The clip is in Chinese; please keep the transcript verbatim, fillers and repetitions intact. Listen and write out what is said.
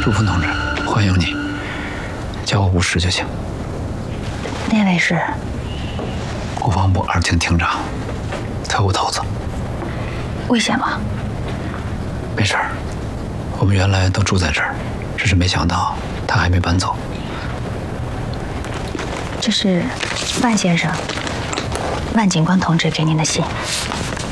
陆峰同志，欢迎你，叫我吴石就行。 那位是国防部二厅厅长，特务头子。 危险吗？ 没事儿，我们原来都住在这儿，只是没想到他还没搬走。 这是万先生、万警官同志给您的信。